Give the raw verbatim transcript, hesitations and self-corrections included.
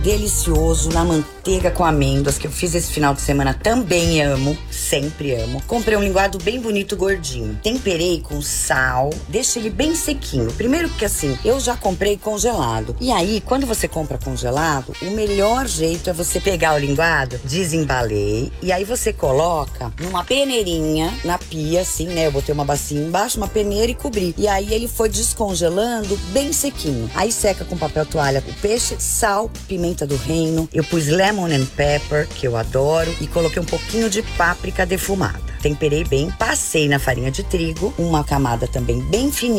delicioso na manteiga com amêndoas, que eu fiz esse final de semana, também amo, sempre amo. Comprei um linguado bem bonito, gordinho. Temperei com sal, deixa ele bem sequinho. Primeiro porque assim, eu já comprei congelado. E aí, quando você compra congelado, o melhor jeito é você pegar o linguado, desembalei, e aí você coloca numa peneirinha na pia, assim, né? Eu botei uma bacia embaixo, uma peneira e cobri. E aí ele foi descongelando bem sequinho. Aí seca com papel toalha o peixe, sal, pimenta do reino. Eu pus lemon and pepper, que eu adoro, e coloquei um pouquinho de páprica defumada. Temperei bem, passei na farinha de trigo, uma camada também bem fininha.